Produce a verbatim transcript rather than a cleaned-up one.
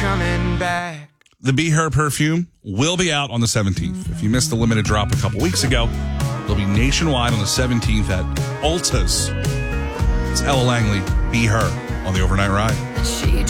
coming back. The Be Her perfume will be out on the seventeenth. If you missed the limited drop a couple weeks ago, it'll be nationwide on the seventeenth at Ulta's. It's Ella Langley, Be Her, on the Overnight Ride. She